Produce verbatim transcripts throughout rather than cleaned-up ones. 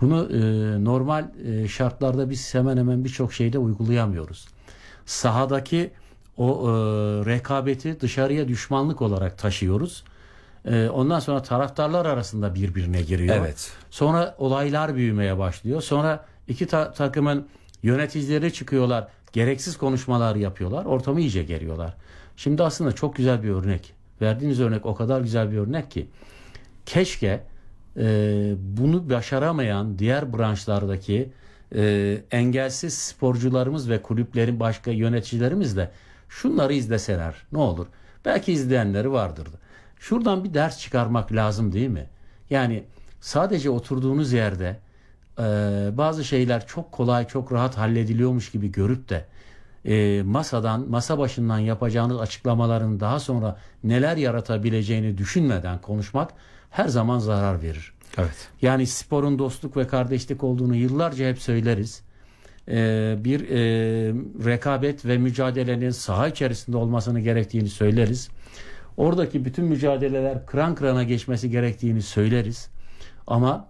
Bunu e, normal e, şartlarda biz hemen hemen birçok şeyde uygulayamıyoruz. Sahadaki o e, rekabeti dışarıya düşmanlık olarak taşıyoruz. E, ondan sonra taraftarlar arasında birbirine giriyor. Evet. Sonra olaylar büyümeye başlıyor. Sonra iki ta- takımın yöneticileri çıkıyorlar. Gereksiz konuşmalar yapıyorlar. Ortamı iyice geriyorlar. Şimdi aslında çok güzel bir örnek. Verdiğiniz örnek o kadar güzel bir örnek ki. Keşke e, bunu başaramayan diğer branşlardaki e, engelsiz sporcularımız ve kulüplerin başka yöneticilerimiz de şunları izleseler ne olur. Belki izleyenleri vardır. Şuradan bir ders çıkarmak lazım değil mi? Yani sadece oturduğunuz yerde e, bazı şeyler çok kolay, çok rahat hallediliyormuş gibi görüp de e, masadan, masa başından yapacağınız açıklamaların daha sonra neler yaratabileceğini düşünmeden konuşmak her zaman zarar verir. Evet. Yani sporun dostluk ve kardeşlik olduğunu yıllarca hep söyleriz. Ee, bir e, rekabet ve mücadelenin saha içerisinde olmasını gerektiğini söyleriz. Oradaki bütün mücadeleler kıran kırana geçmesi gerektiğini söyleriz. Ama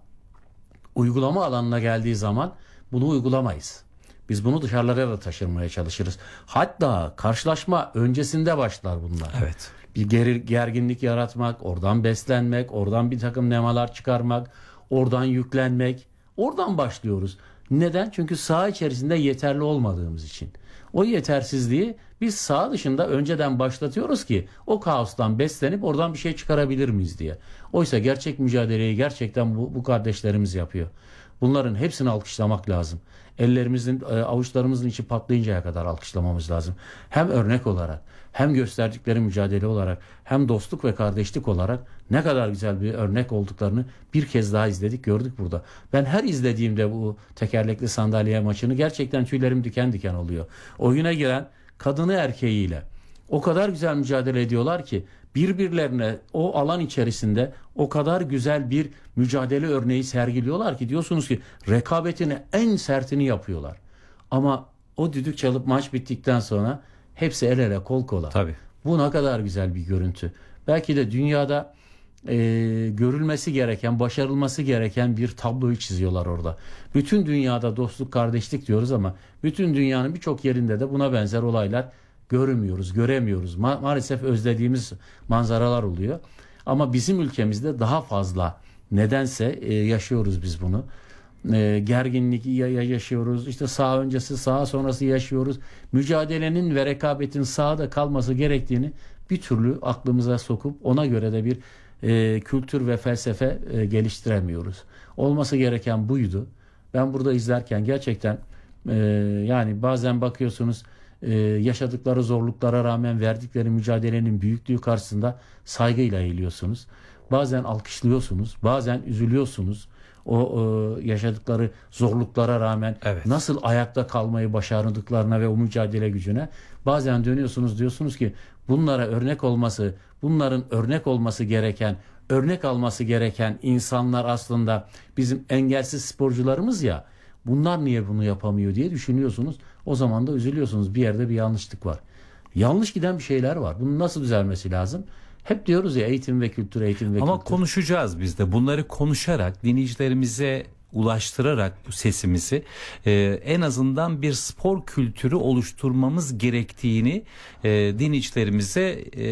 uygulama alanına geldiği zaman bunu uygulamayız. Biz bunu dışarılara da taşırmaya çalışırız. Hatta karşılaşma öncesinde başlar bunlar. Evet. Bir geri, gerginlik yaratmak, oradan beslenmek, oradan bir takım nemalar çıkarmak, oradan yüklenmek. Oradan başlıyoruz. Neden? Çünkü saha içerisinde yeterli olmadığımız için. O yetersizliği biz saha dışında önceden başlatıyoruz ki o kaostan beslenip oradan bir şey çıkarabilir miyiz diye. Oysa gerçek mücadeleyi gerçekten bu, bu kardeşlerimiz yapıyor. Bunların hepsini alkışlamak lazım. Ellerimizin, avuçlarımızın içi patlayıncaya kadar alkışlamamız lazım. Hem örnek olarak, hem gösterdikleri mücadele olarak, hem dostluk ve kardeşlik olarak ne kadar güzel bir örnek olduklarını bir kez daha izledik, gördük burada. Ben her izlediğimde bu tekerlekli sandalye maçını gerçekten tüylerim diken diken oluyor. Oyuna giren kadını erkeğiyle o kadar güzel mücadele ediyorlar ki birbirlerine o alan içerisinde o kadar güzel bir mücadele örneği sergiliyorlar ki diyorsunuz ki rekabetini en sertini yapıyorlar. Ama o düdük çalıp maç bittikten sonra hepsi el ele kol kola. Tabii. Bu ne kadar güzel bir görüntü. Belki de dünyada e, görülmesi gereken, başarılması gereken bir tabloyu çiziyorlar orada. Bütün dünyada dostluk, kardeşlik diyoruz ama bütün dünyanın birçok yerinde de buna benzer olaylar görmüyoruz, göremiyoruz. Ma- maalesef özlediğimiz manzaralar oluyor. Ama bizim ülkemizde daha fazla nedense e, yaşıyoruz biz bunu. E, gerginlik ya- ya- yaşıyoruz. İşte saha öncesi, saha sonrası yaşıyoruz. Mücadelenin ve rekabetin sahada kalması gerektiğini bir türlü aklımıza sokup ona göre de bir e, kültür ve felsefe e, geliştiremiyoruz. Olması gereken buydu. Ben burada izlerken gerçekten e, yani bazen bakıyorsunuz Ee, yaşadıkları zorluklara rağmen verdikleri mücadelenin büyüklüğü karşısında saygıyla eğiliyorsunuz. Bazen alkışlıyorsunuz, bazen üzülüyorsunuz. O, o yaşadıkları zorluklara rağmen Evet. nasıl ayakta kalmayı başardıklarına ve o mücadele gücüne. Bazen dönüyorsunuz, diyorsunuz ki bunlara örnek olması, bunların örnek olması gereken, örnek alması gereken insanlar aslında bizim engelsiz sporcularımız ya. Bunlar niye bunu yapamıyor diye düşünüyorsunuz. O zaman da üzülüyorsunuz. Bir yerde bir yanlışlık var. Yanlış giden bir şeyler var. Bunun nasıl düzelmesi lazım? Hep diyoruz ya eğitim ve kültür, eğitim ve Ama kültür. konuşacağız biz de. Bunları konuşarak, dinleyicilerimize ulaştırarak bu sesimizi e, en azından bir spor kültürü oluşturmamız gerektiğini e, dinleyicilerimize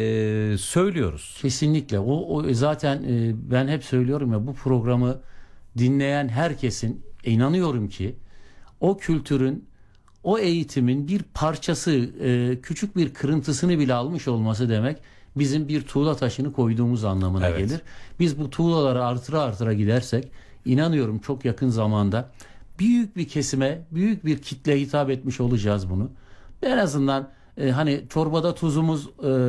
e, söylüyoruz. Kesinlikle. O, o zaten e, ben hep söylüyorum ya bu programı dinleyen herkesin inanıyorum ki o kültürün, o eğitimin bir parçası, e, küçük bir kırıntısını bile almış olması demek bizim bir tuğla taşını koyduğumuz anlamına Evet. gelir. Biz bu tuğlaları artıra artıra gidersek inanıyorum çok yakın zamanda büyük bir kesime, büyük bir kitle hitap etmiş olacağız bunu. En azından e, hani çorbada tuzumuz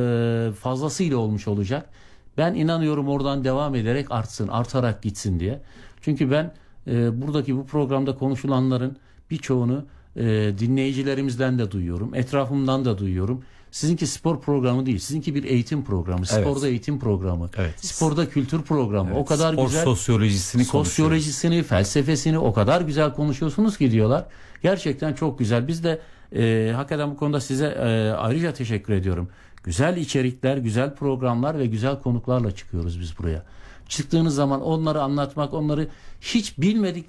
e, fazlasıyla olmuş olacak. Ben inanıyorum oradan devam ederek artsın, artarak gitsin diye. Çünkü ben e, buradaki bu programda konuşulanların birçoğunu e, dinleyicilerimizden de duyuyorum, etrafımdan da duyuyorum. Sizinki spor programı değil, sizinki bir eğitim programı, Evet. sporda eğitim programı, Evet. sporda kültür programı. Evet, O kadar spor güzel sosyolojisini konuşuyoruz. sosyolojisini, felsefesini o kadar güzel konuşuyorsunuz ki diyorlar. Gerçekten çok güzel. Biz de e, hakikaten bu konuda size e, ayrıca teşekkür ediyorum. Güzel içerikler, güzel programlar ve güzel konuklarla çıkıyoruz biz buraya. Çıktığınız zaman onları anlatmak, onları hiç bilmedik